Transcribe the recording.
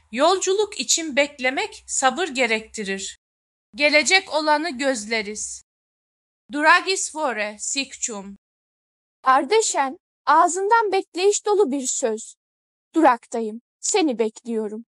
Yolculuk için beklemek sabır gerektirir. Gelecek olanı gözleriz. Duragis vore sictum. Ardeşen, ağzından bekleyiş dolu bir söz. Duraktayım, seni bekliyorum.